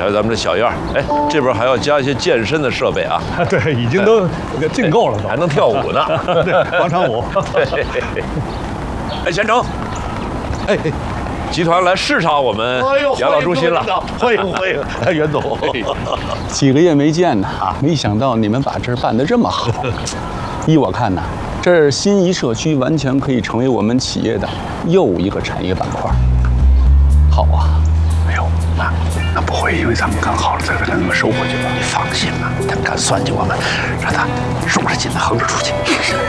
瞧瞧咱们这小院儿，哎，这边还要加一些健身的设备啊。 对，已经都进够了， 还能跳舞呢。 对，广场舞。 对。哎，贤成，哎，集团来视察我们养老中心了。 欢迎欢迎，哎，袁总。 几个月没见呢，没想到你们把这儿办得这么好。依我看呢，这儿新一社区完全可以成为我们企业的又一个产业板块。好啊！ 哎呦，那不会因为咱们干好了再给他们收回去吧？ 你放心吧，他们敢算计我们，让他竖着筋的横着出去。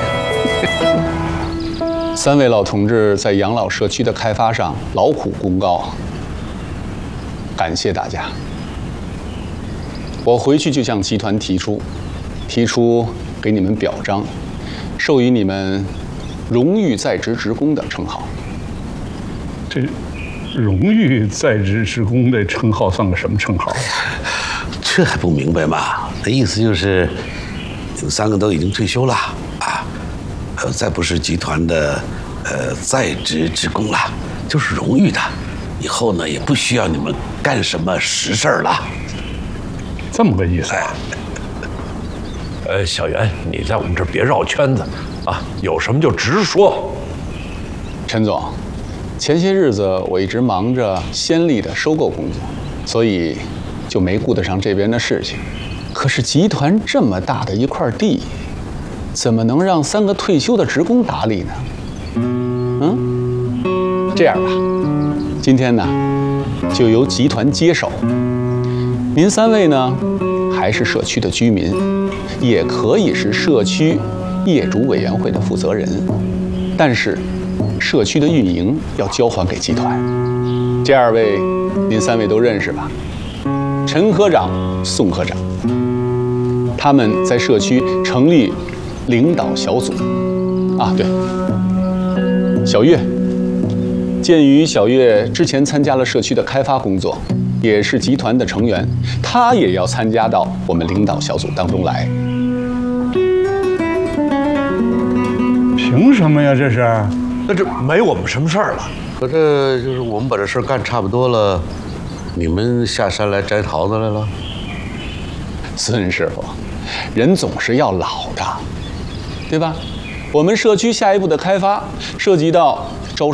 3位老同志在养老社区的开发上劳苦功高，感谢大家。我回去就向集团提出给你们表彰，授予你们荣誉在职职工的称号。 这荣誉在职职工的称号算个什么称号？ 这还不明白吗？那意思就是你们3个都已经退休了啊，再不是集团的在职职工了，就是荣誉的。以后呢也不需要你们干什么实事了。 这么个意思。 小袁，你在我们这儿别绕圈子啊，有什么就直说。 陈总，前些日子我一直忙着先例的收购工作，所以就没顾得上这边的事情。可是集团这么大的一块地，怎么能让3个退休的职工打理呢？这样吧，今天呢，就由集团接手。您3位呢，还是社区的居民，也可以是社区业主委员会的负责人，但是社区的运营要交还给集团。这2位，您3位都认识吧？陈科长、宋科长，他们在社区成立领导小组。啊，对，小月，鉴于小月之前参加了社区的开发工作，也是集团的成员，她也要参加到我们领导小组当中来。 凭什么呀？这是？ 那这没我们什么事儿了。 可这就是我们把这事儿干差不多了，你们下山来摘桃子来了？ 孙师傅，人总是要老的，对吧？我们社区下一步的开发涉及到